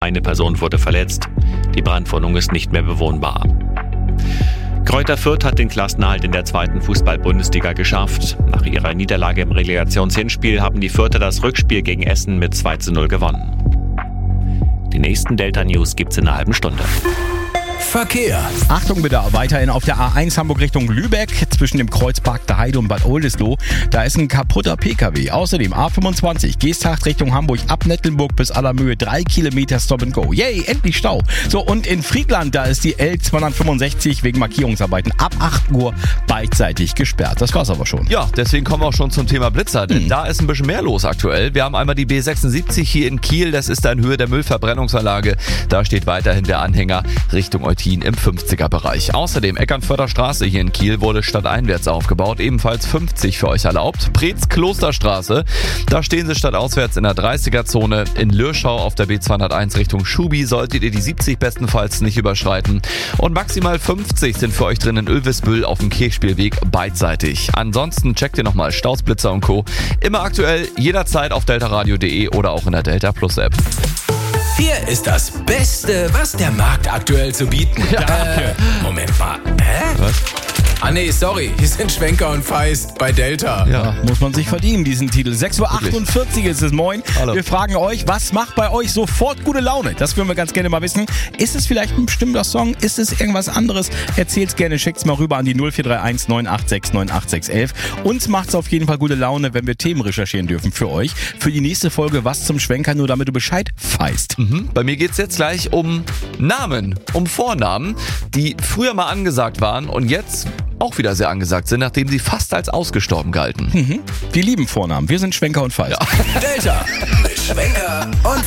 Eine Person wurde verletzt. Die Brandwohnung ist nicht mehr bewohnbar. Greuther Fürth hat den Klassenerhalt in der 2. Fußball-Bundesliga geschafft. Nach ihrer Niederlage im Relegationshinspiel haben die Fürther das Rückspiel gegen Essen mit 2:0 gewonnen. Die nächsten Delta-News gibt's in einer halben Stunde. Verkehr. Achtung bitte, weiterhin auf der A1 Hamburg Richtung Lübeck, zwischen dem Kreuzpark der Heide und Bad Oldesloe. Da ist ein kaputter PKW. Außerdem A25, Geesthacht Richtung Hamburg, ab Nettelnburg bis Allermöhe, 3 Kilometer Stop and Go. Yay, endlich Stau. So, und in Friedland, da ist die L265 wegen Markierungsarbeiten ab 8 Uhr beidseitig gesperrt. Das war's aber schon. Ja, deswegen kommen wir auch schon zum Thema Blitzer, denn da ist ein bisschen mehr los aktuell. Wir haben einmal die B76 hier in Kiel, das ist da in Höhe der Müllverbrennungsanlage. Da steht weiterhin der Anhänger Richtung Eutin im 50er-Bereich. Außerdem Eckernförder Straße hier in Kiel wurde stadteinwärts aufgebaut, ebenfalls 50 für euch erlaubt. Preetz-Klosterstraße, da stehen sie stadtauswärts in der 30er-Zone. In Lürschau auf der B201 Richtung Schubi solltet ihr die 70 bestenfalls nicht überschreiten. Und maximal 50 sind für euch drin in Ölvisbüll auf dem Kirchspielweg beidseitig. Ansonsten checkt ihr nochmal Staus, Blitzer und Co. Immer aktuell, jederzeit auf deltaradio.de oder auch in der Delta Plus App. Hier ist das Beste, was der Markt aktuell zu bieten. Danke. Moment mal. Hä? Was? Ah nee, sorry. Hier sind Schwenker und Feist bei Delta. Ja, muss man sich verdienen, diesen Titel. 6:48 Uhr ist es, moin. Hallo. Wir fragen euch, was macht bei euch sofort gute Laune? Das würden wir ganz gerne mal wissen. Ist es vielleicht ein bestimmter Song? Ist es irgendwas anderes? Erzählt's gerne, schickt's mal rüber an die 0431 986 98611. Uns macht's auf jeden Fall gute Laune, wenn wir Themen recherchieren dürfen für euch. Für die nächste Folge Was zum Schwenker, nur damit du Bescheid weißt. Bei mir geht's jetzt gleich um Namen, um Vornamen, die früher mal angesagt waren und jetzt auch wieder sehr angesagt sind, nachdem sie fast als ausgestorben galten. Wir lieben Vornamen. Wir sind Schwenker und Feist. Delta mit Schwenker und